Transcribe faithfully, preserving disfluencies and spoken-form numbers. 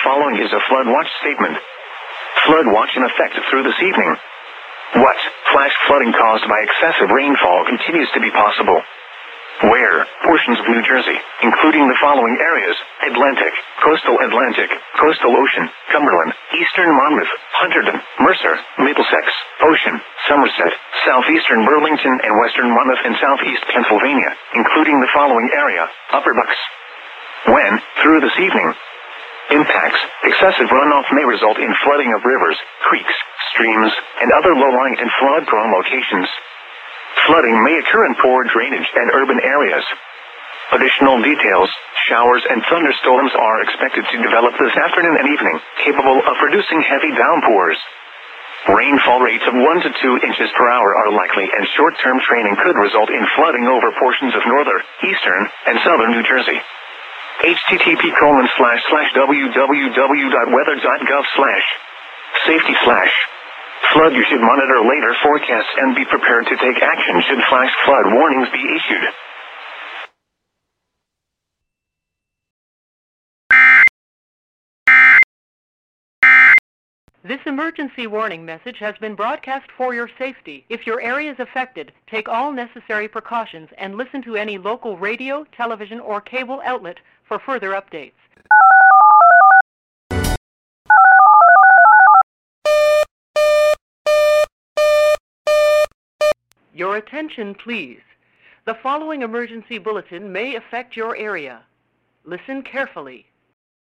following is a flood watch statement. Flood watch in effect through this evening. What? Flash flooding caused by excessive rainfall continues to be possible. Where? Portions of New Jersey, including the following areas: Atlantic, Coastal Atlantic, Coastal Ocean, Cumberland, Eastern Monmouth, Hunterdon, Mercer, Middlesex, Ocean, Somerset, Southeastern Burlington and Western Monmouth and Southeast Pennsylvania, including the following area: Upper Bucks. When? Through this evening. Impacts: excessive runoff may result in flooding of rivers, creeks, streams, and other low-lying and flood-prone locations. Flooding may occur in poor drainage and urban areas. Additional details: showers and thunderstorms are expected to develop this afternoon and evening, capable of producing heavy downpours. Rainfall rates of one to two inches per hour are likely, and short-term training could result in flooding over portions of northern, eastern, and southern New Jersey. http colon slash slash www.weather.gov slash safety slash flood. You should monitor later forecasts and be prepared to take action should flash flood warnings be issued. This emergency warning message has been broadcast for your safety. If your area is affected, take all necessary precautions and listen to any local radio, television, or cable outlet for further updates. Your attention, please. The following emergency bulletin may affect your area. Listen carefully.